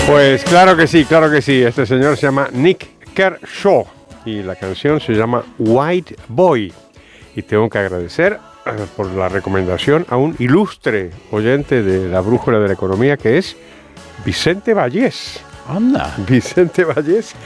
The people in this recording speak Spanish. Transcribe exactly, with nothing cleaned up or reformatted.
Pues claro que sí, claro que sí. Este señor se llama Nick Kershaw y la canción se llama White Boy. Y tengo que agradecer eh, por la recomendación a un ilustre oyente de la Brújula de la Economía que es Vicente Vallés. Anda. Vicente Vallés,